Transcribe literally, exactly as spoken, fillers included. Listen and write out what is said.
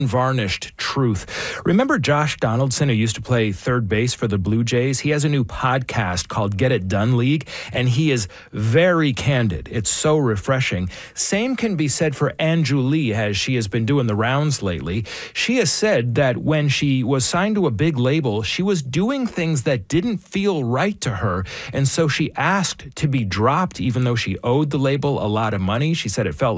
unvarnished truth. Remember Josh Donaldson, who used to play third base for the Blue Jays? He has a new podcast called Get It Done League, and he is very candid. It's so refreshing. Same can be said for Anju Lee, as she has been doing the rounds lately. She has said that when she was signed to a big label, she was doing things that didn't feel right to her, and so she asked to be dropped, even though she owed the label a lot of money. She said it felt